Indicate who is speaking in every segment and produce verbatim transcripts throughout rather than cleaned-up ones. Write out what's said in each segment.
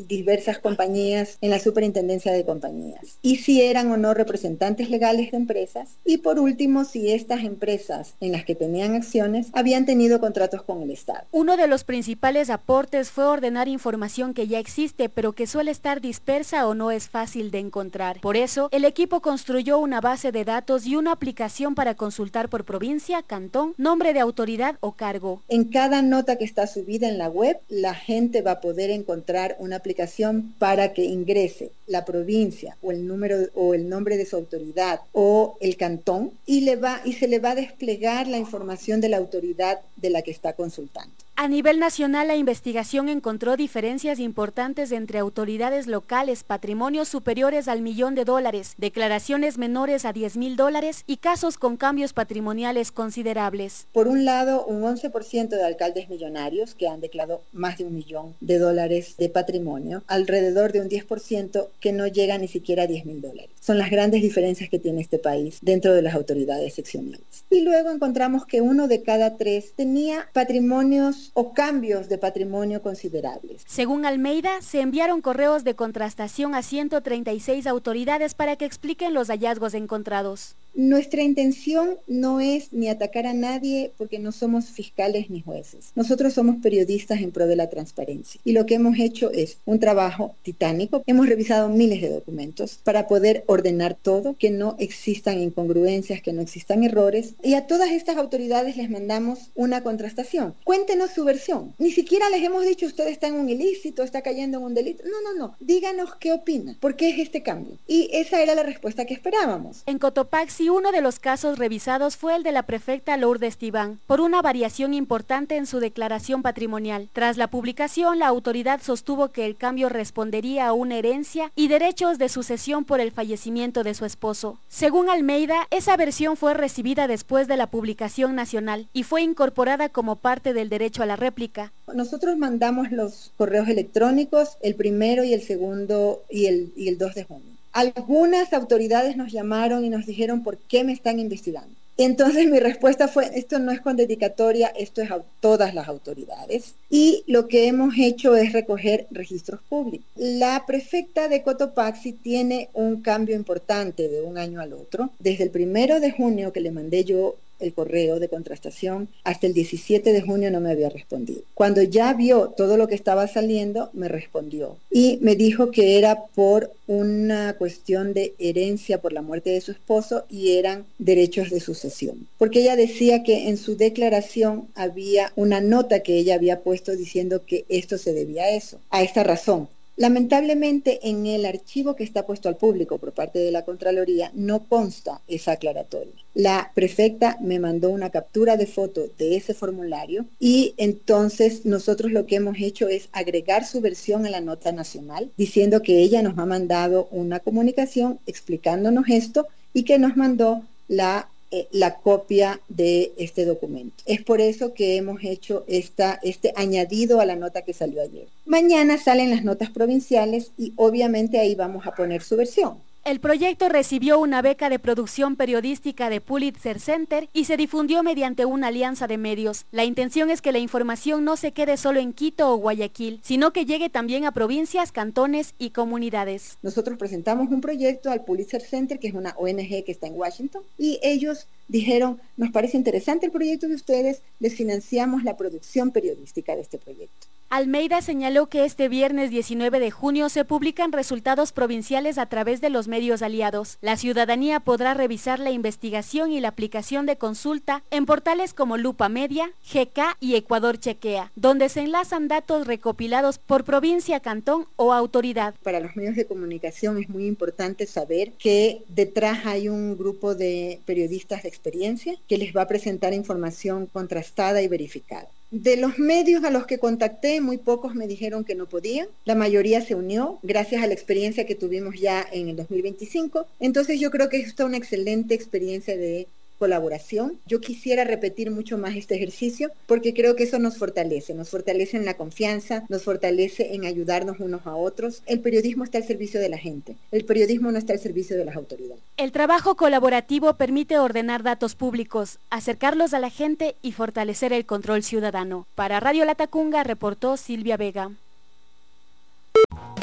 Speaker 1: diversas compañías en la superintendencia de compañías, y si eran o no representantes legales de empresas, y por último, si estas empresas en las que tenían acciones habían tenido contratos con el Estado.
Speaker 2: Uno de los principales aportes fue ordenar información que ya existe, pero que suele estar dispersa o no es fácil de encontrar. Por eso, el equipo construyó una base de datos y una aplicación para consultar por provincia, cantón, nombre de autoridad o cargo.
Speaker 1: En cada nota que está subida en la web, la gente va a poder encontrar una aplicación para que ingrese la provincia o el número o el nombre de su autoridad o el cantón y le va y se le va a desplegar la información de la autoridad de la que está consultando.
Speaker 2: A nivel nacional, la investigación encontró diferencias importantes entre autoridades locales, patrimonios superiores al millón de dólares, declaraciones menores a diez mil dólares y casos con cambios patrimoniales considerables.
Speaker 1: Por un lado, un once por ciento de alcaldes millonarios que han declarado más de un millón de dólares de patrimonio, alrededor de un diez por ciento que no llega ni siquiera a diez mil dólares. Son las grandes diferencias que tiene este país dentro de las autoridades seccionales. Y luego encontramos que uno de cada tres tenía patrimonios o cambios de patrimonio considerables.
Speaker 2: Según Almeida, se enviaron correos de contrastación a ciento treinta y seis autoridades para que expliquen los hallazgos encontrados.
Speaker 1: Nuestra intención no es ni atacar a nadie porque no somos fiscales ni jueces. Nosotros somos periodistas en pro de la transparencia y lo que hemos hecho es un trabajo titánico. Hemos revisado miles de documentos para poder ordenar todo, que no existan incongruencias, que no existan errores, y a todas estas autoridades les mandamos una contrastación. Cuéntenos su versión. Ni siquiera les hemos dicho usted está en un ilícito, está cayendo en un delito. No, no, no. Díganos qué opina. ¿Por qué es este cambio? Y esa era la respuesta que esperábamos.
Speaker 2: En Cotopaxi, uno de los casos revisados fue el de la prefecta Lourdes Tibán, por una variación importante en su declaración patrimonial. Tras la publicación, la autoridad sostuvo que el cambio respondería a una herencia y derechos de sucesión por el fallecimiento de su esposo. Según Almeida, esa versión fue recibida después de la publicación nacional y fue incorporada como parte del derecho a la réplica.
Speaker 1: Nosotros mandamos los correos electrónicos, el primero y el segundo y el, y el dos de junio. Algunas autoridades nos llamaron y nos dijeron ¿por qué me están investigando? Entonces mi respuesta fue, esto no es con dedicatoria, esto es a todas las autoridades. Y lo que hemos hecho es recoger registros públicos. La prefecta de Cotopaxi tiene un cambio importante de un año al otro. Desde el primero de junio que le mandé yo el correo de contrastación, hasta el diecisiete de junio no me había respondido. Cuando ya vio todo lo que estaba saliendo, me respondió y me dijo que era por una cuestión de herencia por la muerte de su esposo y eran derechos de sucesión. Porque ella decía que en su declaración había una nota que ella había puesto diciendo que esto se debía a eso, a esta razón. Lamentablemente, en el archivo que está puesto al público por parte de la Contraloría no consta esa aclaratoria. La prefecta me mandó una captura de foto de ese formulario y entonces nosotros lo que hemos hecho es agregar su versión a la nota nacional diciendo que ella nos ha mandado una comunicación explicándonos esto y que nos mandó la Eh, la copia de este documento. Es por eso que hemos hecho esta, este añadido a la nota que salió ayer. Mañana salen las notas provinciales y obviamente ahí vamos a poner su versión.
Speaker 2: El proyecto recibió una beca de producción periodística de Pulitzer Center y se difundió mediante una alianza de medios. La intención es que la información no se quede solo en Quito o Guayaquil, sino que llegue también a provincias, cantones y comunidades.
Speaker 1: Nosotros presentamos un proyecto al Pulitzer Center, que es una O N G que está en Washington, y ellos dijeron, nos parece interesante el proyecto de ustedes, les financiamos la producción periodística de este proyecto.
Speaker 2: Almeida señaló que este viernes diecinueve de junio se publican resultados provinciales a través de los medios aliados. La ciudadanía podrá revisar la investigación y la aplicación de consulta en portales como Lupa Media, G K y Ecuador Chequea, donde se enlazan datos recopilados por provincia, cantón o autoridad.
Speaker 1: Para los medios de comunicación es muy importante saber que detrás hay un grupo de periodistas de experiencia que les va a presentar información contrastada y verificada. De los medios a los que contacté, muy pocos me dijeron que no podían. La mayoría se unió gracias a la experiencia que tuvimos ya en el dos mil veinticinco. Entonces yo creo que es una excelente experiencia de colaboración. Yo quisiera repetir mucho más este ejercicio porque creo que eso nos fortalece, nos fortalece en la confianza, nos fortalece en ayudarnos unos a otros. El periodismo está al servicio de la gente, el periodismo no está al servicio de las autoridades.
Speaker 2: El trabajo colaborativo permite ordenar datos públicos, acercarlos a la gente y fortalecer el control ciudadano. Para Radio Latacunga reportó Silvia Vega.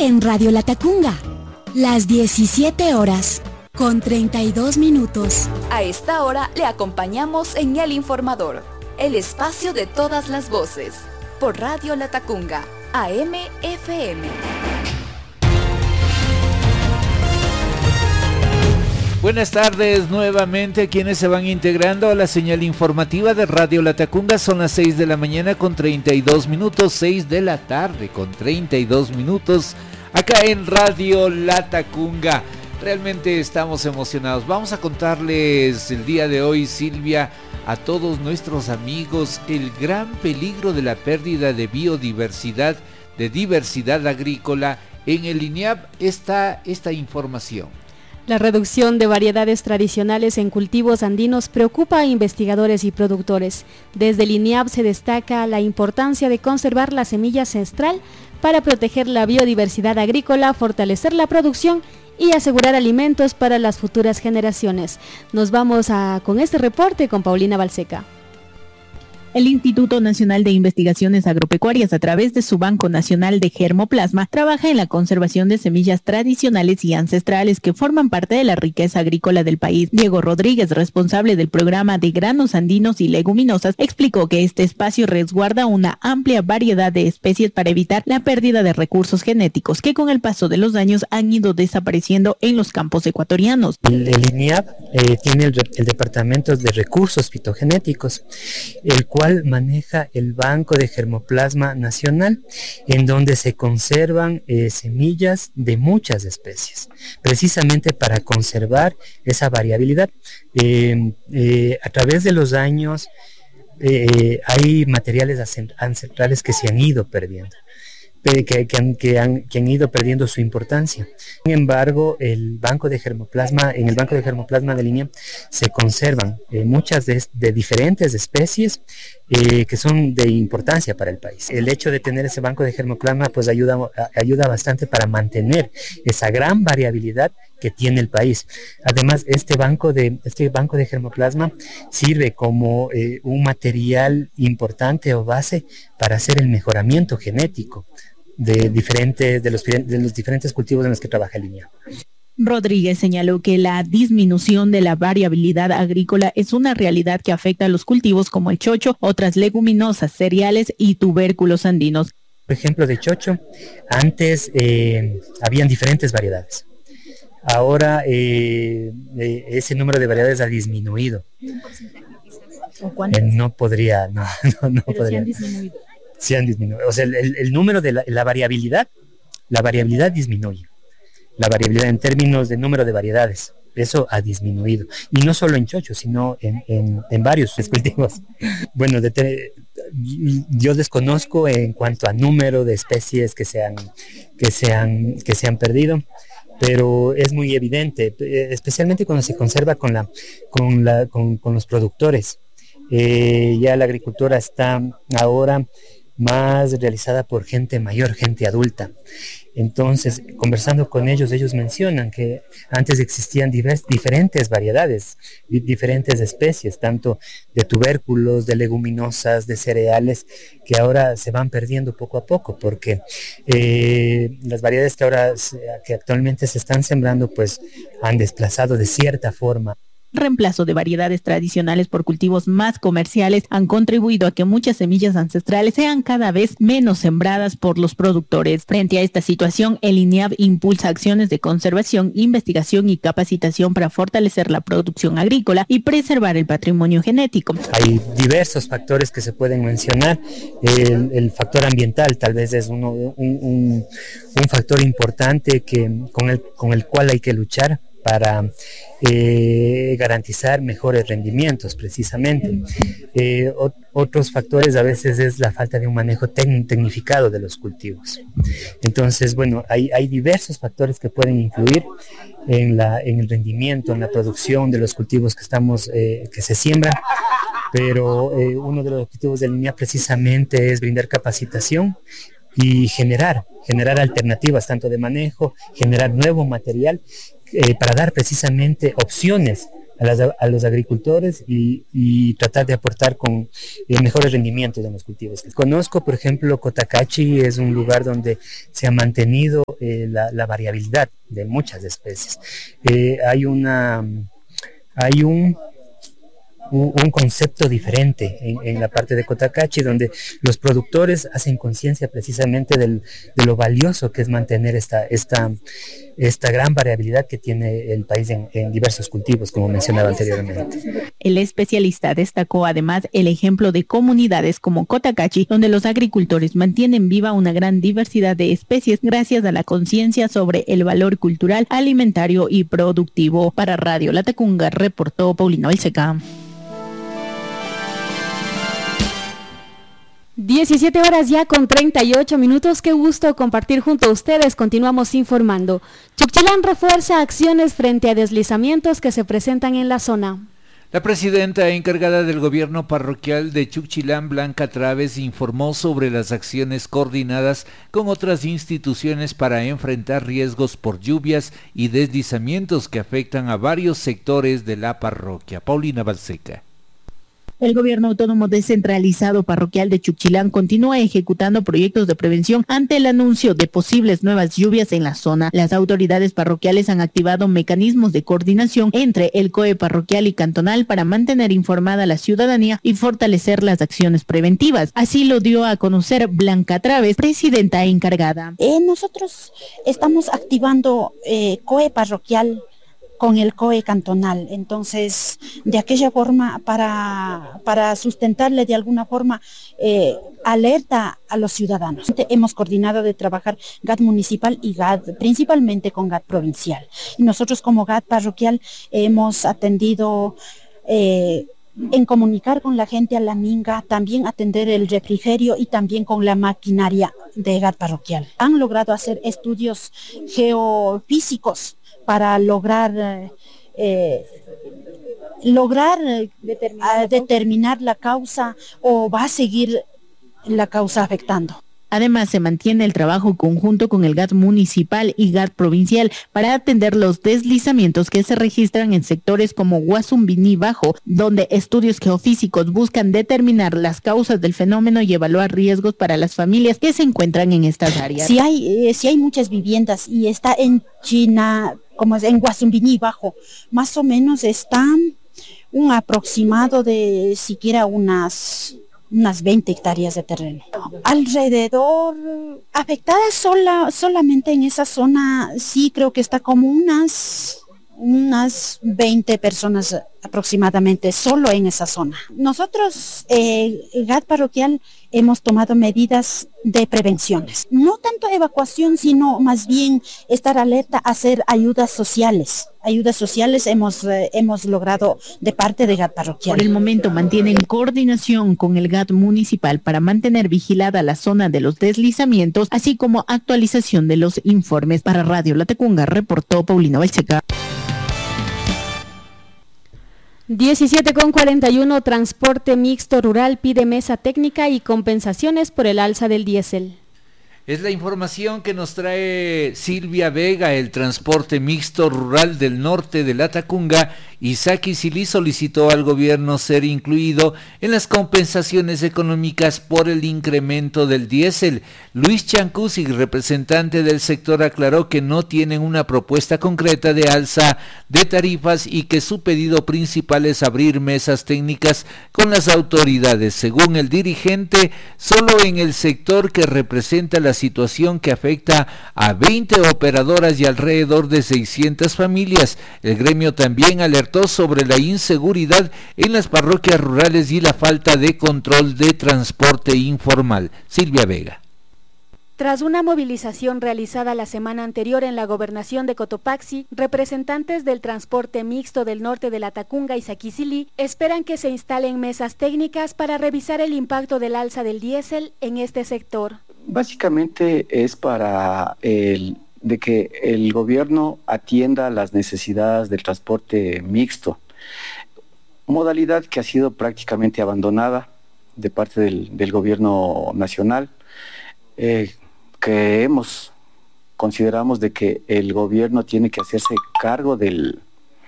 Speaker 2: en Radio Latacunga, las diecisiete horas, con treinta y dos minutos.
Speaker 3: A esta hora le acompañamos en El Informador, el espacio de todas las voces, por Radio Latacunga, A M F M.
Speaker 4: Buenas tardes nuevamente a quienes se van integrando a la señal informativa de Radio Latacunga. Son las seis de la mañana con treinta y dos minutos, seis de la tarde con treinta y dos minutos, acá en Radio Latacunga. Realmente estamos emocionados. Vamos a contarles el día de hoy, Silvia, a todos nuestros amigos, el gran peligro de la pérdida de biodiversidad, de diversidad agrícola. En el INIAP está esta información.
Speaker 2: La reducción de variedades tradicionales en cultivos andinos preocupa a investigadores y productores. Desde el INIAP se destaca la importancia de conservar la semilla ancestral para proteger la biodiversidad agrícola, fortalecer la producción y asegurar alimentos para las futuras generaciones. Nos vamos a, con este reporte con Paulina Balseca.
Speaker 5: El Instituto Nacional de Investigaciones Agropecuarias, a través de su Banco Nacional de Germoplasma, trabaja en la conservación de semillas tradicionales y ancestrales que forman parte de la riqueza agrícola del país. Diego Rodríguez, responsable del programa de granos andinos y leguminosas, explicó que este espacio resguarda una amplia variedad de especies para evitar la pérdida de recursos genéticos que con el paso de los años han ido desapareciendo en los campos ecuatorianos.
Speaker 6: El, el INIAP eh, tiene el, el Departamento de Recursos Fitogenéticos, el cual maneja el Banco de Germoplasma Nacional, en donde se conservan eh, semillas de muchas especies, precisamente para conservar esa variabilidad. Eh, eh, a través de los años eh, hay materiales ancestrales que se han ido perdiendo. Que, que, han, que, han, que han ido perdiendo su importancia. Sin embargo, el banco de germoplasma, en el banco de germoplasma de línea se conservan eh, muchas de, de diferentes especies eh, que son de importancia para el país. El hecho de tener ese banco de germoplasma pues ayuda, ayuda bastante para mantener esa gran variabilidad que tiene el país. Además, este banco de, este banco de germoplasma sirve como eh, un material importante o base para hacer el mejoramiento genético de diferentes de los, de los diferentes cultivos en los que trabaja el INIAP.
Speaker 5: Rodríguez señaló que la disminución de la variabilidad agrícola es una realidad que afecta a los cultivos como el chocho, otras leguminosas, cereales y tubérculos andinos.
Speaker 6: Por ejemplo, de chocho, antes eh, habían diferentes variedades. Ahora eh, eh, ese número de variedades ha disminuido.
Speaker 5: ¿O cuánto?
Speaker 6: Eh, no podría, no, no, no
Speaker 5: Pero
Speaker 6: podría.
Speaker 5: sí han disminuido.
Speaker 6: Sí han disminuido. O sea, el, el, el número de la, la variabilidad, la variabilidad disminuye. La variabilidad en términos de número de variedades, eso ha disminuido. Y no solo en chocho, sino en, en, en varios cultivos. Bueno, de te, yo desconozco en cuanto a número de especies que se han, que se han, que se han perdido, pero es muy evidente, especialmente cuando se conserva con, la, con, la, con, con los productores. Eh, ya la agricultura está ahora más realizada por gente mayor, gente adulta. Entonces, conversando con ellos, ellos mencionan que antes existían divers, diferentes variedades, di, diferentes especies, tanto de tubérculos, de leguminosas, de cereales, que ahora se van perdiendo poco a poco, porque eh, las variedades que ahora, que actualmente se están sembrando, pues han desplazado de cierta forma.
Speaker 5: Reemplazo de variedades tradicionales por cultivos más comerciales han contribuido a que muchas semillas ancestrales sean cada vez menos sembradas por los productores. Frente a esta situación, el INIAP impulsa acciones de conservación, investigación y capacitación para fortalecer la producción agrícola y preservar el patrimonio genético.
Speaker 6: Hay diversos factores que se pueden mencionar. El, el factor ambiental tal vez es uno, un, un, un factor importante que, con, el, con el cual hay que luchar para eh, garantizar mejores rendimientos precisamente. Eh, o, otros factores a veces es la falta de un manejo tec- tecnificado de los cultivos. Entonces, bueno, hay, hay diversos factores que pueden influir en, la, en el rendimiento, en la producción de los cultivos que, estamos, eh, que se siembran, pero eh, uno de los objetivos de línea precisamente es brindar capacitación y generar, generar alternativas tanto de manejo, generar nuevo material, Eh, para dar precisamente opciones a, las, a los agricultores y, y tratar de aportar con eh, mejores rendimientos en los cultivos. Conozco, por ejemplo, Cotacachi es un lugar donde se ha mantenido eh, la, la variabilidad de muchas especies. Eh, hay una, hay un un concepto diferente en, en la parte de Cotacachi, donde los productores hacen conciencia precisamente del, de lo valioso que es mantener esta, esta, esta gran variabilidad que tiene el país en, en diversos cultivos, como mencionaba anteriormente.
Speaker 5: El especialista destacó además el ejemplo de comunidades como Cotacachi, donde los agricultores mantienen viva una gran diversidad de especies gracias a la conciencia sobre el valor cultural, alimentario y productivo. Para Radio Latacunga reportó Paulino Elseca.
Speaker 2: diecisiete horas ya con treinta y ocho minutos, qué gusto compartir junto a ustedes, continuamos informando. Chuquichalán refuerza acciones frente a deslizamientos que se presentan en la zona.
Speaker 4: La presidenta encargada del gobierno parroquial de Chuquichalán, Blanca Traves, informó sobre las acciones coordinadas con otras instituciones para enfrentar riesgos por lluvias y deslizamientos que afectan a varios sectores de la parroquia. Paulina Balseca.
Speaker 5: El gobierno autónomo descentralizado parroquial de Chuquichalán continúa ejecutando proyectos de prevención ante el anuncio de posibles nuevas lluvias en la zona. Las autoridades parroquiales han activado mecanismos de coordinación entre el C O E parroquial y cantonal para mantener informada a la ciudadanía y fortalecer las acciones preventivas. Así lo dio a conocer Blanca Traves, presidenta encargada.
Speaker 7: Eh, nosotros estamos activando eh, C O E parroquial con el C O E cantonal, entonces de aquella forma para, para sustentarle de alguna forma eh, alerta a los ciudadanos. Hemos coordinado de trabajar G A T municipal y G A T, principalmente con G A T provincial, y nosotros como G A T parroquial hemos atendido eh, en comunicar con la gente a la minga, también atender el refrigerio y también con la maquinaria de G A T parroquial. Han logrado hacer estudios geofísicos para lograr eh, lograr determinar, determinar la causa o va a seguir la causa afectando.
Speaker 5: Además, se mantiene el trabajo conjunto con el G A T municipal y G A T provincial para atender los deslizamientos que se registran en sectores como Guasumbini Bajo, donde estudios geofísicos buscan determinar las causas del fenómeno y evaluar riesgos para las familias que se encuentran en estas áreas.
Speaker 7: Si hay, eh, si hay muchas viviendas y está en China, como es en Guasumbini Bajo, más o menos está un aproximado de siquiera unas... unas veinte hectáreas de terreno. Alrededor, afectadas sola, solamente en esa zona, sí creo que está como unas, unas veinte personas aproximadamente, solo en esa zona. Nosotros, eh, G A T parroquial, hemos tomado medidas de prevenciones. No tanto evacuación, sino más bien estar alerta a hacer ayudas sociales. Ayudas sociales hemos, eh, hemos logrado de parte de G A T parroquial.
Speaker 5: Por el momento mantienen coordinación con el G A T municipal para mantener vigilada la zona de los deslizamientos, así como actualización de los informes. Para Radio Latacunga reportó Paulina Balseca.
Speaker 2: diecisiete con cuarenta y uno, Transporte Mixto Rural pide mesa técnica y compensaciones por el alza del diésel.
Speaker 4: Es la información que nos trae Silvia Vega. El transporte mixto rural del norte de Latacunga, Isaac Isilí, solicitó al gobierno ser incluido en las compensaciones económicas por el incremento del diésel. Luis Chancusi, representante del sector, aclaró que no tienen una propuesta concreta de alza de tarifas y que su pedido principal es abrir mesas técnicas con las autoridades. Según el dirigente, solo en el sector que representa la situación que afecta a veinte operadoras y alrededor de seiscientas familias. El gremio también alertó sobre la inseguridad en las parroquias rurales y la falta de control de transporte informal. Silvia Vega.
Speaker 2: Tras una movilización realizada la semana anterior en la gobernación de Cotopaxi, representantes del transporte mixto del norte de Latacunga y Saquisilí esperan que se instalen mesas técnicas para revisar el impacto del alza del diésel en este sector.
Speaker 8: Básicamente es para el, de que el gobierno atienda las necesidades del transporte mixto, modalidad que ha sido prácticamente abandonada de parte del, del gobierno nacional. Eh, creemos, consideramos de que el gobierno tiene que hacerse cargo del,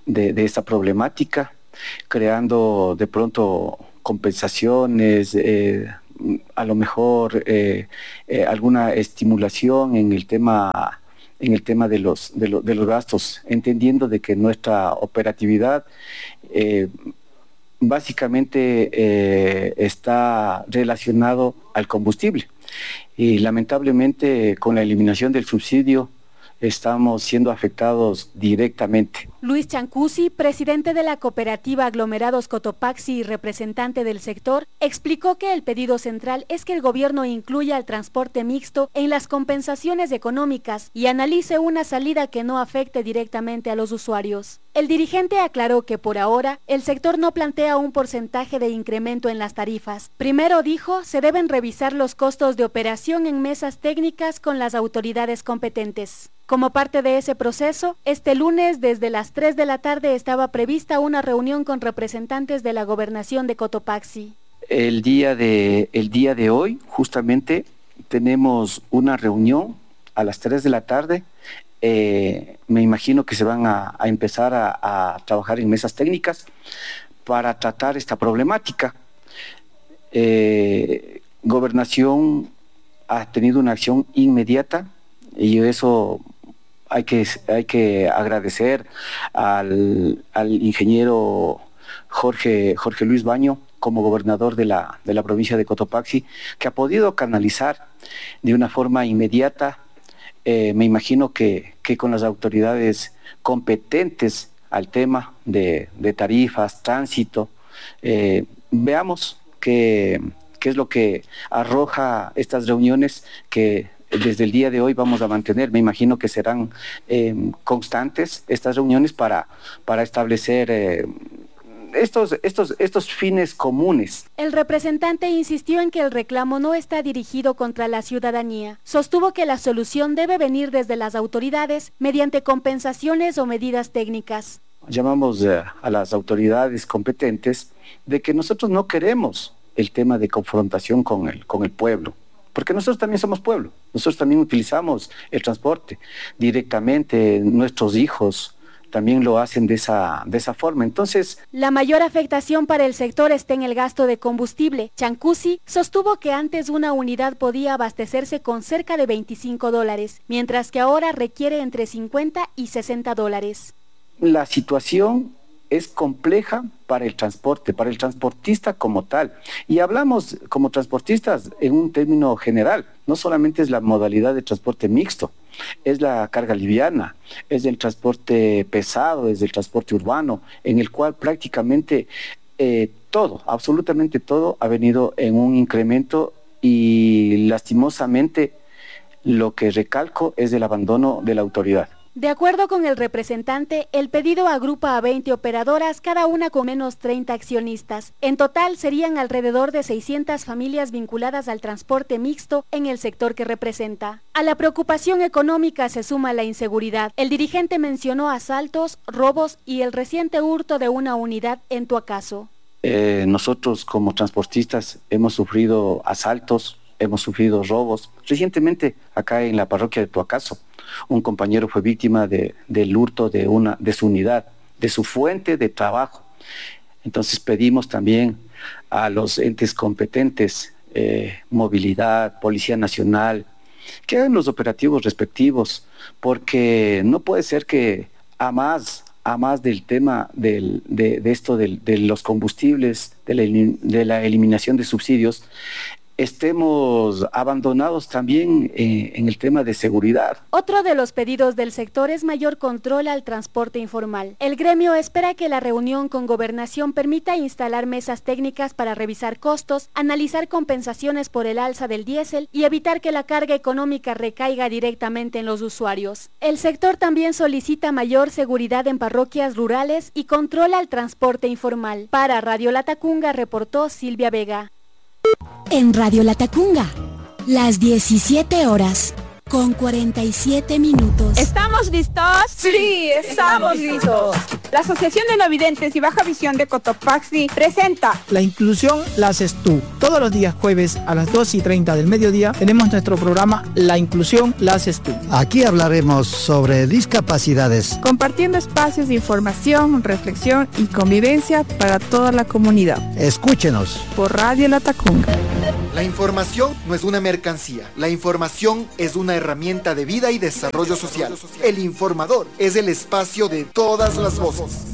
Speaker 8: de, de esta problemática, creando de pronto compensaciones, eh, a lo mejor eh, eh, alguna estimulación en el tema en el tema de los, de, lo, de los gastos, entendiendo de que nuestra operatividad eh, básicamente eh, está relacionado al combustible. Y lamentablemente con la eliminación del subsidio estamos siendo afectados directamente.
Speaker 2: Luis Chancusi, presidente de la cooperativa Aglomerados Cotopaxi y representante del sector, explicó que el pedido central es que el gobierno incluya el transporte mixto en las compensaciones económicas y analice una salida que no afecte directamente a los usuarios. El dirigente aclaró que por ahora el sector no plantea un porcentaje de incremento en las tarifas. Primero, dijo, se deben revisar los costos de operación en mesas técnicas con las autoridades competentes. Como parte de ese proceso, este lunes desde las tres de la tarde estaba prevista una reunión con representantes de la gobernación de Cotopaxi.
Speaker 8: El día de, el día de hoy, justamente, tenemos una reunión a las tres de la tarde. Eh, me imagino que se van a, a empezar a, a trabajar en mesas técnicas para tratar esta problemática. Eh, Gobernación ha tenido una acción inmediata y eso hay que, hay que agradecer al, al ingeniero Jorge, Jorge Luis Baño como gobernador de la, de la provincia de Cotopaxi, que ha podido canalizar de una forma inmediata, eh, me imagino que, que con las autoridades competentes al tema de, de tarifas, tránsito, eh, veamos qué, qué es lo que arroja estas reuniones que desde el día de hoy vamos a mantener. Me imagino que serán eh, constantes estas reuniones para, para establecer eh, estos, estos, estos fines comunes.
Speaker 2: El representante insistió en que el reclamo no está dirigido contra la ciudadanía. Sostuvo que la solución debe venir desde las autoridades mediante compensaciones o medidas técnicas.
Speaker 8: Llamamos eh, a las autoridades competentes de que nosotros no queremos el tema de confrontación con el, con el pueblo. Porque nosotros también somos pueblo, nosotros también utilizamos el transporte directamente, nuestros hijos también lo hacen de esa, de esa forma. Entonces,
Speaker 2: la mayor afectación para el sector está en el gasto de combustible. Chancusi sostuvo que antes una unidad podía abastecerse con cerca de veinticinco dólares, mientras que ahora requiere entre cincuenta y sesenta dólares.
Speaker 8: La situación es compleja para el transporte, para el transportista como tal. Y hablamos como transportistas en un término general. No solamente es la modalidad de transporte mixto, es la carga liviana, es el transporte pesado, es el transporte urbano, en el cual prácticamente eh, todo, absolutamente todo ha venido en un incremento y lastimosamente lo que recalco es el abandono de la autoridad.
Speaker 2: De acuerdo con el representante, el pedido agrupa a veinte operadoras, cada una con menos treinta accionistas. En total serían alrededor de seiscientas familias vinculadas al transporte mixto en el sector que representa. A la preocupación económica se suma la inseguridad. El dirigente mencionó asaltos, robos y el reciente hurto de una unidad en Tuacaso.
Speaker 8: Eh, nosotros como transportistas hemos sufrido asaltos, hemos sufrido robos. Recientemente acá en la parroquia de Tuacaso, un compañero fue víctima de, del hurto de, una, de su unidad, de su fuente de trabajo. Entonces pedimos también a los entes competentes, eh, movilidad, Policía Nacional, que hagan los operativos respectivos, porque no puede ser que a más, a más del tema del, de, de esto del, de los combustibles, de la, de la eliminación de subsidios, estemos abandonados también eh, en el tema de seguridad.
Speaker 2: Otro de los pedidos del sector es mayor control al transporte informal. El gremio espera que la reunión con Gobernación permita instalar mesas técnicas para revisar costos, analizar compensaciones por el alza del diésel y evitar que la carga económica recaiga directamente en los usuarios. El sector también solicita mayor seguridad en parroquias rurales y control al transporte informal. Para Radio Latacunga reportó Silvia Vega.
Speaker 9: En Radio Latacunga, las diecisiete horas con cuarenta y siete minutos.
Speaker 10: ¿Estamos listos?
Speaker 11: Sí, estamos listos.
Speaker 10: La Asociación de No Videntes y Baja Visión de Cotopaxi presenta
Speaker 11: La inclusión la haces tú. Todos los días jueves a las dos y treinta del mediodía tenemos nuestro programa La inclusión la haces tú.
Speaker 12: Aquí hablaremos sobre discapacidades,
Speaker 10: compartiendo espacios de información, reflexión y convivencia para toda la comunidad.
Speaker 12: Escúchenos
Speaker 10: por Radio La Tacunga.
Speaker 13: La información no es una mercancía. La información es una herramienta de vida y desarrollo social. El informador es el espacio de todas las voces.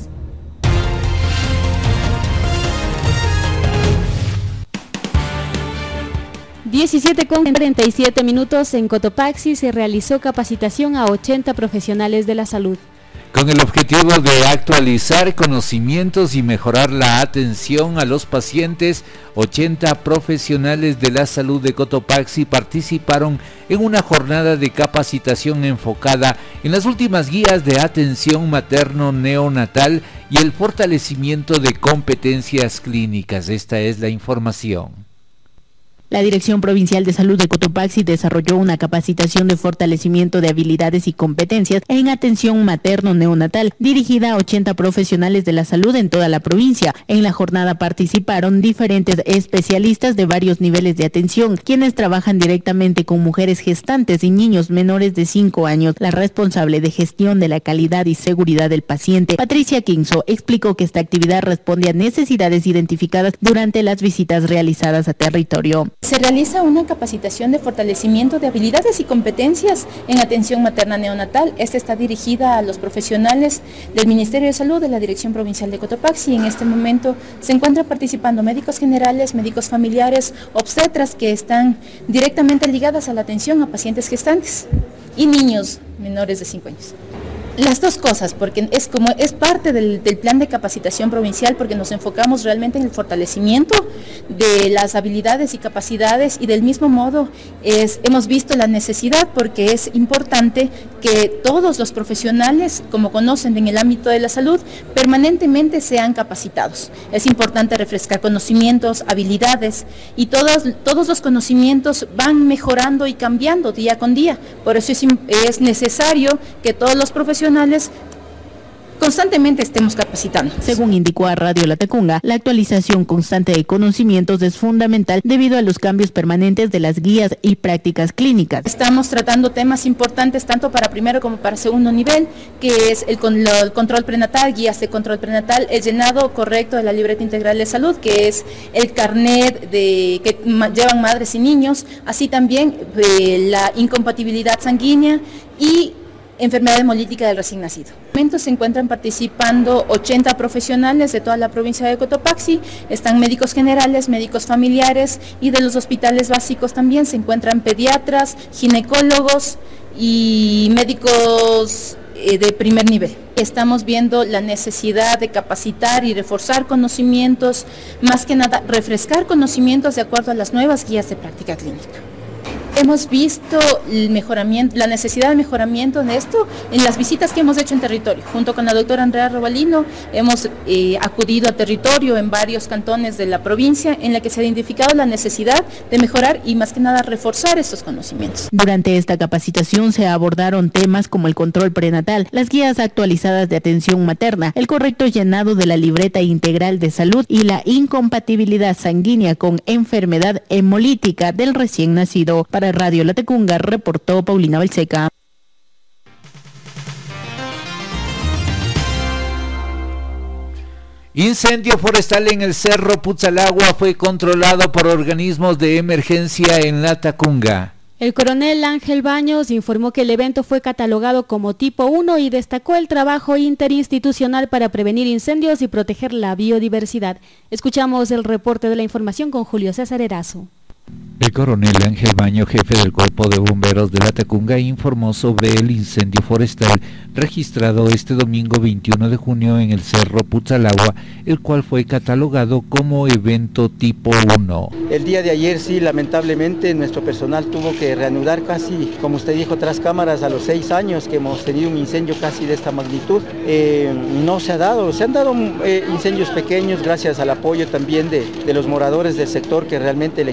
Speaker 2: diecisiete con treinta y siete minutos en Cotopaxi se realizó capacitación a ochenta profesionales de la salud.
Speaker 4: Con el objetivo de actualizar conocimientos y mejorar la atención a los pacientes, ochenta profesionales de la salud de Cotopaxi participaron en una jornada de capacitación enfocada en las últimas guías de atención materno-neonatal y el fortalecimiento de competencias clínicas. Esta es la información.
Speaker 5: La Dirección Provincial de Salud de Cotopaxi desarrolló una capacitación de fortalecimiento de habilidades y competencias en atención materno-neonatal dirigida a ochenta profesionales de la salud en toda la provincia. En la jornada participaron diferentes especialistas de varios niveles de atención, quienes trabajan directamente con mujeres gestantes y niños menores de cinco años. La responsable de gestión de la calidad y seguridad del paciente, Patricia Quinzo, explicó que esta actividad responde a necesidades identificadas durante las visitas realizadas a territorio.
Speaker 14: Se realiza una capacitación de fortalecimiento de habilidades y competencias en atención materna neonatal. Esta está dirigida a los profesionales del Ministerio de Salud de la Dirección Provincial de Cotopaxi. En este momento se encuentran participando médicos generales, médicos familiares, obstetras que están directamente ligadas a la atención a pacientes gestantes y niños menores de cinco años. Las dos cosas, porque es como es parte del, del plan de capacitación provincial, porque nos enfocamos realmente en el fortalecimiento de las habilidades y capacidades, y del mismo modo es, hemos visto la necesidad, porque es importante que todos los profesionales, como conocen en el ámbito de la salud, permanentemente sean capacitados. Es importante refrescar conocimientos, habilidades, y todos, todos los conocimientos van mejorando y cambiando día con día. Por eso es, es necesario que todos los profesionales constantemente estemos capacitando.
Speaker 5: Según indicó a Radio La Tacunga, la actualización constante de conocimientos es fundamental debido a los cambios permanentes de las guías y prácticas clínicas.
Speaker 14: Estamos tratando temas importantes tanto para primero como para segundo nivel, que es el, el control prenatal, guías de control prenatal, el llenado correcto de la libreta integral de salud, que es el carnet de, que llevan madres y niños, así también eh, la incompatibilidad sanguínea y enfermedad hemolítica del recién nacido. En este momento se encuentran participando ochenta profesionales de toda la provincia de Cotopaxi, están médicos generales, médicos familiares, y de los hospitales básicos también se encuentran pediatras, ginecólogos y médicos eh, de primer nivel. Estamos viendo la necesidad de capacitar y reforzar conocimientos, más que nada refrescar conocimientos de acuerdo a las nuevas guías de práctica clínica. Hemos visto el mejoramiento, la necesidad de mejoramiento de esto en las visitas que hemos hecho en territorio. Junto con la doctora Andrea Robalino hemos eh, acudido a territorio en varios cantones de la provincia, en la que se ha identificado la necesidad de mejorar y más que nada reforzar estos conocimientos.
Speaker 5: Durante esta capacitación se abordaron temas como el control prenatal, las guías actualizadas de atención materna, el correcto llenado de la libreta integral de salud y la incompatibilidad sanguínea con enfermedad hemolítica del recién nacido. Para Radio La Tacunga, reportó Paulina Balseca.
Speaker 4: Incendio forestal en el Cerro Putzalagua fue controlado por organismos de emergencia en La Tacunga.
Speaker 2: El coronel Ángel Baños informó que el evento fue catalogado como tipo uno y destacó el trabajo interinstitucional para prevenir incendios y proteger la biodiversidad. Escuchamos el reporte de la información con Julio César Erazo.
Speaker 4: El coronel Ángel Baño, jefe del Cuerpo de Bomberos de La Tacunga, informó sobre el incendio forestal registrado este domingo veintiuno de junio en el Cerro Putzalagua, el cual fue catalogado como evento tipo uno.
Speaker 15: El día de ayer sí, lamentablemente, nuestro personal tuvo que reanudar casi, como usted dijo, tras cámaras a los seis años que hemos tenido un incendio casi de esta magnitud. Eh, no se ha dado, se han dado eh, incendios pequeños gracias al apoyo también de, de los moradores del sector que realmente le quieren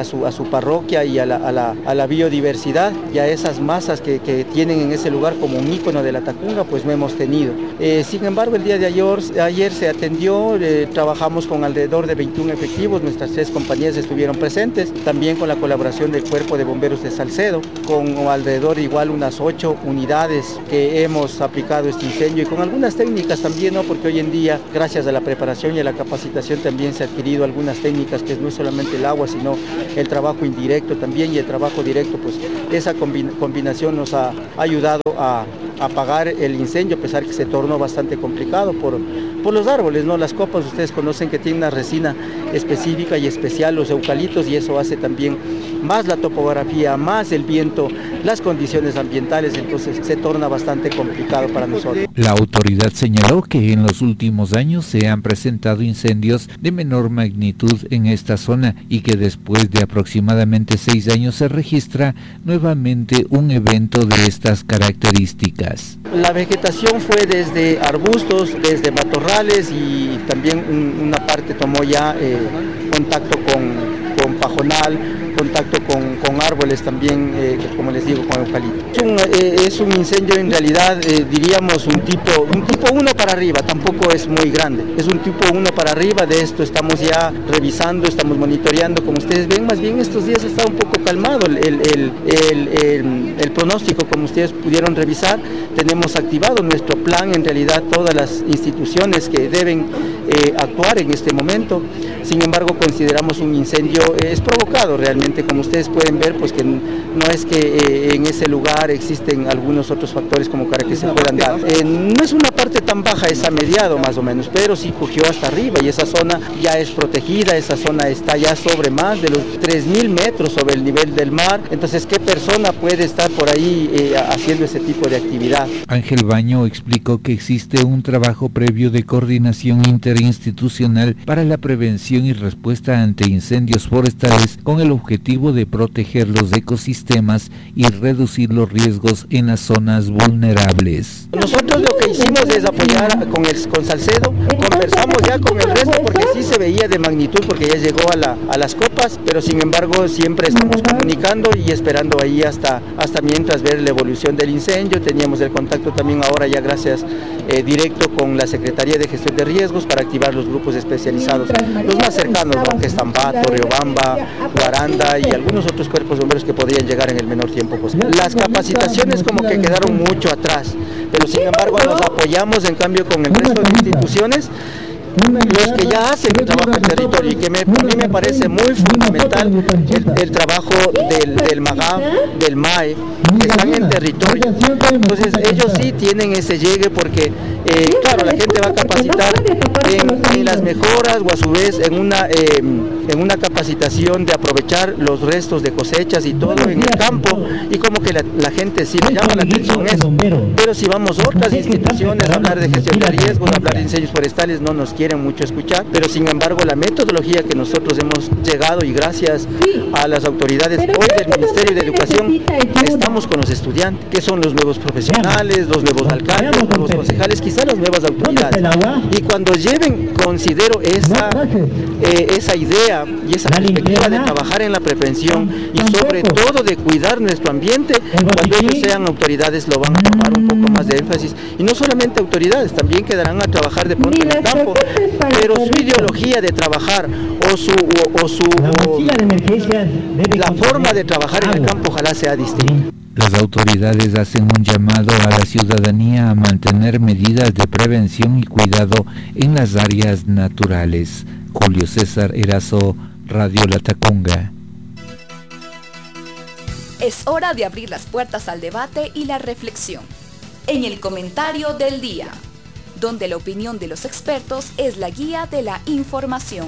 Speaker 15: a su, a su parroquia y a la, a la, a la biodiversidad y a esas masas que, que tienen en ese lugar como un ícono de la Tacunga, pues no hemos tenido. Eh, sin embargo, el día de ayer, ayer se atendió, eh, trabajamos con alrededor de veintiún efectivos, nuestras tres compañías estuvieron presentes, también con la colaboración del Cuerpo de Bomberos de Salcedo, con alrededor igual unas ocho unidades que hemos aplicado este incendio y con algunas técnicas también, ¿no? Porque hoy en día, gracias a la preparación y a la capacitación, también se ha adquirido algunas técnicas que no es solamente el agua, sino el trabajo indirecto también, y el trabajo directo, pues esa combinación nos ha ayudado a apagar el incendio, a pesar que se tornó bastante complicado por, por los árboles, ¿no? Las copas, ustedes conocen que tienen una resina específica y especial, los eucaliptos, y eso hace también más la topografía, más el viento, las condiciones ambientales, entonces se torna bastante complicado para nosotros.
Speaker 4: La autoridad señaló que en los últimos años se han presentado incendios de menor magnitud en esta zona y que después de aproximadamente seis años se registra nuevamente un evento de estas características.
Speaker 15: La vegetación fue desde arbustos, desde matorrales, y también un, una parte tomó ya eh, contacto con, con pajonal, contacto con, con árboles también, eh, como les digo, con eucalipto. Es un, eh, es un incendio en realidad, eh, diríamos un tipo un tipo uno para arriba, tampoco es muy grande, es un tipo uno para arriba. De esto estamos ya revisando, estamos monitoreando, como ustedes ven, más bien estos días está un poco calmado el, el, el, el, el, el pronóstico, como ustedes pudieron revisar. Tenemos activado nuestro plan, en realidad todas las instituciones que deben eh, actuar en este momento. Sin embargo, consideramos un incendio, eh, es provocado realmente, como ustedes pueden ver, pues que no es que eh, en ese lugar existen algunos otros factores como para que se puedan dar. Eh, no es una parte tan baja, es a mediado más o menos, pero sí cogió hasta arriba, y esa zona ya es protegida, esa zona está ya sobre más de los tres mil metros sobre el nivel del mar. Entonces, ¿qué persona puede estar por ahí eh, haciendo ese tipo de actividad?
Speaker 4: Ángel Baño explicó que existe un trabajo previo de coordinación interinstitucional para la prevención y respuesta ante incendios forestales con el objetivo de proteger los ecosistemas y reducir los riesgos en las zonas vulnerables.
Speaker 15: Nosotros lo que hicimos es apoyar con, el, con Salcedo, conversamos ya con el resto porque sí se veía de magnitud, porque ya llegó a, la, a las copas, pero sin embargo siempre estamos comunicando y esperando ahí hasta, hasta mientras ver la evolución del incendio. Teníamos el contacto también ahora ya gracias eh, directo con la Secretaría de Gestión de Riesgos para activar los grupos especializados, los más cercanos, ¿no? Que es Tambato, Riobamba, Guaranda y algunos otros cuerpos de bomberos que podrían llegar en el menor tiempo posible. Las capacitaciones como que quedaron mucho atrás, pero sin embargo nos apoyamos en cambio con el resto de instituciones, los que ya hacen el trabajo en territorio, y que me, a mí me parece muy fundamental el, el trabajo del, del MAGAB, del M A E, que están en territorio. Entonces ellos sí tienen ese llegue, porque eh, claro, la gente va a capacitar en, en las mejoras, o a su vez en una eh, en una capacitación de aprovechar los restos de cosechas y todo en el campo, y como que la, la gente sí le llama la atención eso. Pero si vamos a otras instituciones a hablar de gestión de riesgos, a hablar de incendios forestales, no nos quieren mucho escuchar. Pero sin embargo, la metodología que nosotros hemos llegado, y gracias a las autoridades hoy del Ministerio de Educación, estamos con los estudiantes, que son los nuevos profesionales, los nuevos alcaldes, los nuevos concejales, quizás las nuevas autoridades. Y cuando lleven, considero esa, eh, esa idea y esa perspectiva de trabajar en la prevención y sobre todo de cuidar nuestro ambiente, cuando ellos sean autoridades lo van a tomar un poco más de énfasis. Y no solamente autoridades, también quedarán a trabajar de pronto en el campo, pero su ideología de trabajar o su o, o su o, la forma de trabajar en el campo ojalá sea distinta.
Speaker 4: Las autoridades hacen un llamado a la ciudadanía a mantener medidas de prevención y cuidado en las áreas naturales. Julio César Erazo, Radio La Tacunga.
Speaker 3: Es hora de abrir las puertas al debate y la reflexión. En el comentario del día, donde la opinión de los expertos es la guía de la información.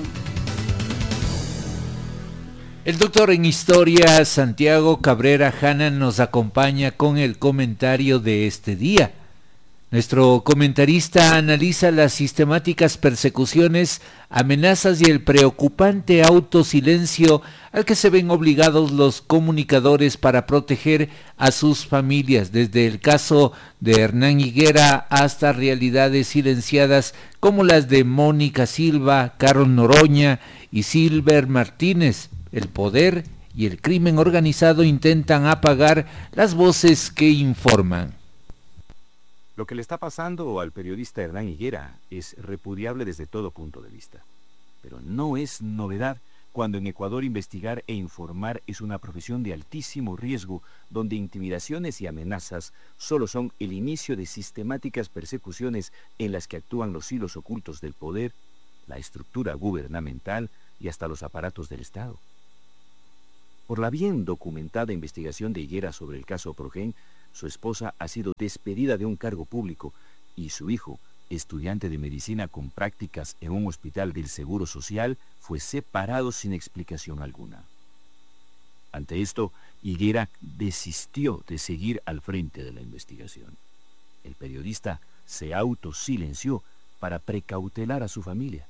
Speaker 4: El doctor en Historia, Santiago Cabrera Jana, nos acompaña con el comentario de este día. Nuestro comentarista analiza las sistemáticas persecuciones, amenazas y el preocupante autosilencio al que se ven obligados los comunicadores para proteger a sus familias, desde el caso de Hernán Higuera hasta realidades silenciadas como las de Mónica Silva, Carol Noroña y Silver Martínez. el poder y el crimen organizado intentan apagar las voces que informan.
Speaker 16: Lo que le está pasando al periodista Hernán Higuera es repudiable desde todo punto de vista. Pero no es novedad cuando en Ecuador investigar e informar es una profesión de altísimo riesgo, donde intimidaciones y amenazas solo son el inicio de sistemáticas persecuciones en las que actúan los hilos ocultos del poder, la estructura gubernamental y hasta los aparatos del Estado. Por la bien documentada investigación de Higuera sobre el caso Progen, su esposa ha sido despedida de un cargo público y su hijo, estudiante de medicina con prácticas en un hospital del Seguro Social, fue separado sin explicación alguna. Ante esto, Higuera desistió de seguir al frente de la investigación. El periodista se autosilenció para precautelar a su familia.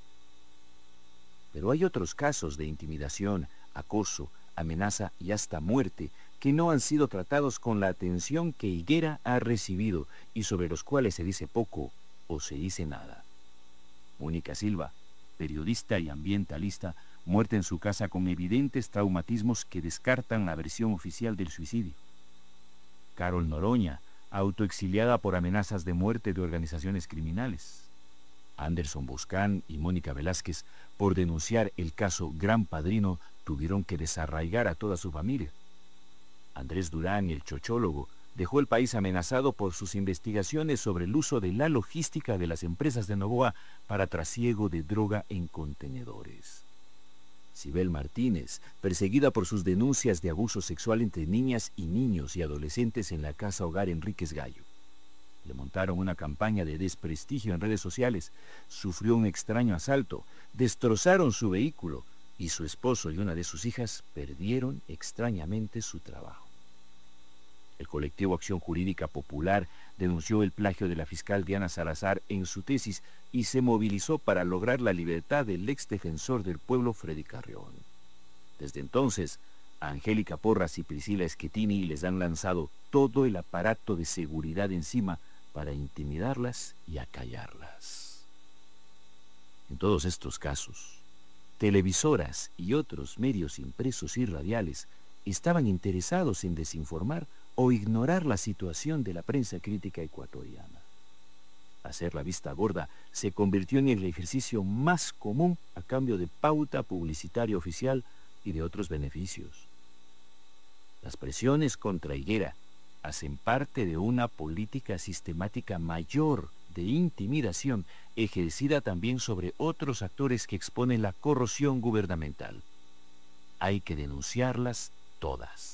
Speaker 16: Pero hay otros casos de intimidación, acoso, amenaza y hasta muerte que no han sido tratados con la atención que Higuera ha recibido y sobre los cuales se dice poco o se dice nada. Mónica Silva, periodista y ambientalista, muerta en su casa con evidentes traumatismos que descartan la versión oficial del suicidio. Carol Noroña, autoexiliada por amenazas de muerte de organizaciones criminales. Anderson Boscán y Mónica Velázquez, por denunciar el caso Gran Padrino, tuvieron que desarraigar a toda su familia. Andrés Durán, el chochólogo, dejó el país amenazado por sus investigaciones sobre el uso de la logística de las empresas de Novoa para trasiego de droga en contenedores. Sibel Martínez, perseguida por sus denuncias de abuso sexual entre niñas y niños y adolescentes en la casa hogar Enríquez Gallo. Le montaron una campaña de desprestigio en redes sociales, sufrió un extraño asalto, destrozaron su vehículo y su esposo y una de sus hijas perdieron extrañamente su trabajo. El colectivo Acción Jurídica Popular denunció el plagio de la fiscal Diana Salazar en su tesis y se movilizó para lograr la libertad del ex defensor del pueblo Freddy Carrión. Desde entonces, a Angélica Porras y Priscila Schettini les han lanzado todo el aparato de seguridad encima para intimidarlas y acallarlas. En todos estos casos, televisoras y otros medios impresos y radiales estaban interesados en desinformar o ignorar la situación de la prensa crítica ecuatoriana. Hacer la vista gorda se convirtió en el ejercicio más común a cambio de pauta publicitaria oficial y de otros beneficios. Las presiones contra Higuera hacen parte de una política sistemática mayor de intimidación ejercida también sobre otros actores que exponen la corrupción gubernamental. Hay que denunciarlas todas.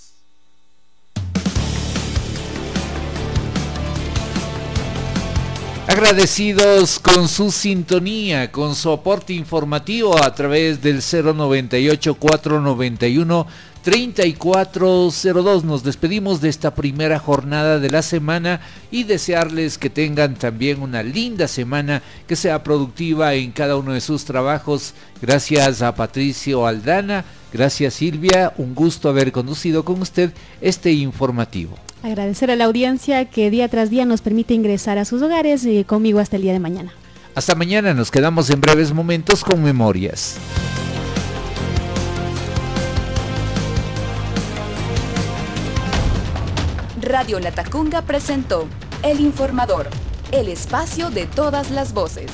Speaker 4: Agradecidos con su sintonía, con su aporte informativo a través del cero noventa y ocho, cuatrocientos noventa y uno, treinta y cuatro cero dos. Nos despedimos de esta primera jornada de la semana y desearles que tengan también una linda semana, que sea productiva en cada uno de sus trabajos. Gracias a Patricio Aldana, gracias Silvia, un gusto haber conducido con usted este informativo.
Speaker 2: Agradecer a la audiencia que día tras día nos permite ingresar a sus hogares y conmigo hasta el día de mañana.
Speaker 4: Hasta mañana, nos quedamos en breves momentos con memorias.
Speaker 3: Radio Latacunga presentó El Informador, el espacio de todas las voces.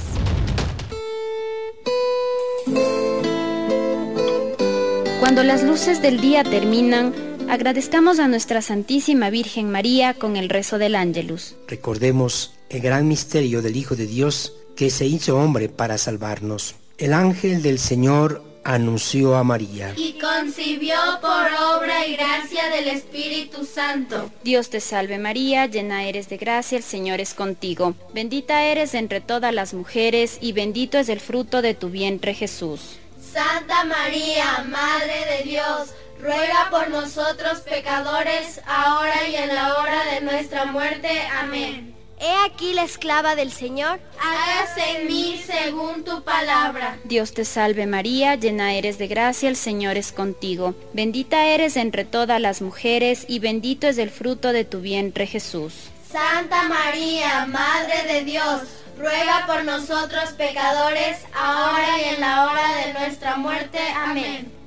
Speaker 17: Cuando las luces del día terminan, agradezcamos a nuestra Santísima Virgen María con el rezo del Ángelus.
Speaker 18: Recordemos el gran misterio del Hijo de Dios que se hizo hombre para salvarnos. El ángel del Señor anunció a María.
Speaker 19: Y concibió por obra y gracia del Espíritu Santo.
Speaker 17: Dios te salve María, llena eres de gracia, el Señor es contigo. Bendita eres entre todas las mujeres y bendito es el fruto de tu vientre Jesús.
Speaker 19: Santa María, Madre de Dios, ruega por nosotros pecadores, ahora y en la hora de nuestra muerte. Amén.
Speaker 20: He aquí la esclava del Señor.
Speaker 19: Hágase en mí según tu palabra.
Speaker 17: Dios te salve María, llena eres de gracia, el Señor es contigo. Bendita eres entre todas las mujeres y bendito es el fruto de tu vientre Jesús.
Speaker 19: Santa María, Madre de Dios, ruega por nosotros pecadores, ahora y en la hora de nuestra muerte. Amén.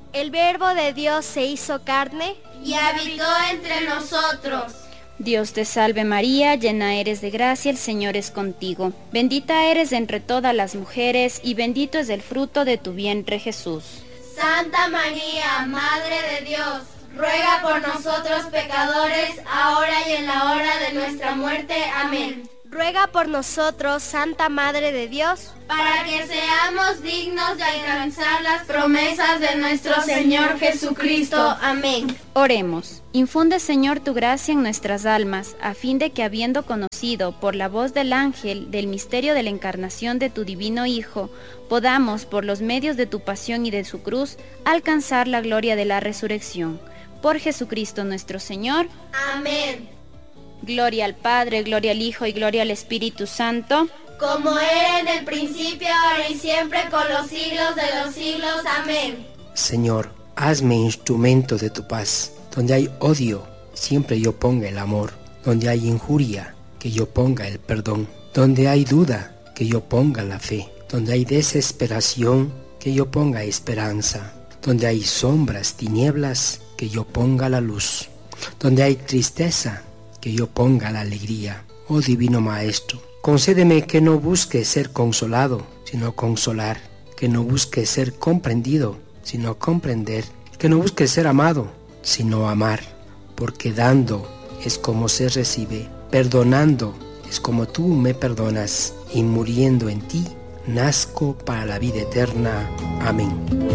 Speaker 20: El Verbo de Dios se hizo carne
Speaker 19: y habitó entre nosotros.
Speaker 17: Dios te salve María, llena eres de gracia, el Señor es contigo. Bendita eres entre todas las mujeres y bendito es el fruto de tu vientre Jesús.
Speaker 19: Santa María, Madre de Dios, ruega por nosotros pecadores, ahora y en la hora de nuestra muerte. Amén.
Speaker 20: Ruega por nosotros, Santa Madre de Dios,
Speaker 19: para que seamos dignos de alcanzar las promesas de nuestro Señor Jesucristo. Amén.
Speaker 17: Oremos. Infunde, Señor, tu gracia en nuestras almas, a fin de que, habiendo conocido por la voz del ángel del misterio de la encarnación de tu divino Hijo, podamos, por los medios de tu pasión y de su cruz, alcanzar la gloria de la resurrección. Por Jesucristo nuestro Señor.
Speaker 19: Amén.
Speaker 17: Gloria al Padre, gloria al Hijo y gloria al Espíritu Santo.
Speaker 19: Como era en el principio, ahora y siempre, con los siglos de los siglos. Amén.
Speaker 18: Señor, hazme instrumento de tu paz. Donde hay odio, siempre yo ponga el amor. Donde hay injuria, que yo ponga el perdón. Donde hay duda, que yo ponga la fe. Donde hay desesperación, que yo ponga esperanza. Donde hay sombras, tinieblas, que yo ponga la luz. Donde hay tristeza, que yo ponga la alegría. Oh Divino Maestro, concédeme que no busque ser consolado, sino consolar, que no busque ser comprendido, sino comprender, que no busque ser amado, sino amar, porque dando es como se recibe, perdonando es como tú me perdonas, y muriendo en ti, nazco para la vida eterna. Amén.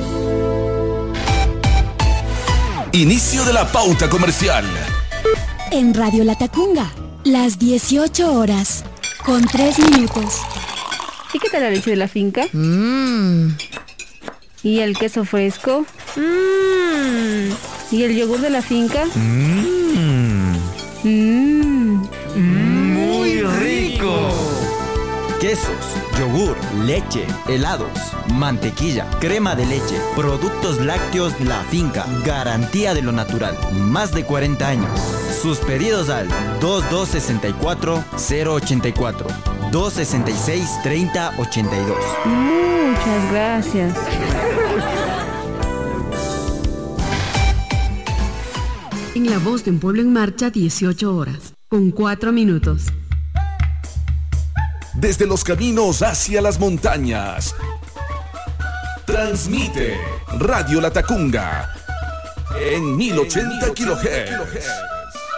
Speaker 21: Inicio de la pauta comercial.
Speaker 9: En Radio Latacunga, las dieciocho horas, con tres minutos.
Speaker 22: ¿Y qué tal la leche de la finca?
Speaker 23: Mmm.
Speaker 22: ¿Y el queso fresco?
Speaker 23: Mmm.
Speaker 22: ¿Y el yogur de la finca?
Speaker 21: Mmm.
Speaker 22: Mmm.
Speaker 21: Muy rico.
Speaker 24: Quesos, yogur, leche, helados, mantequilla, crema de leche, productos lácteos La Finca, garantía de lo natural, más de cuarenta años. Sus pedidos al dos dos seis cuatro cero ocho cuatro, dos seis seis treinta ochenta y dos.
Speaker 22: Muchas gracias.
Speaker 25: En La Voz de un Pueblo en Marcha, dieciocho horas, con cuatro minutos.
Speaker 21: Desde los caminos hacia las montañas. Transmite Radio Latacunga en mil ochenta kilohertz.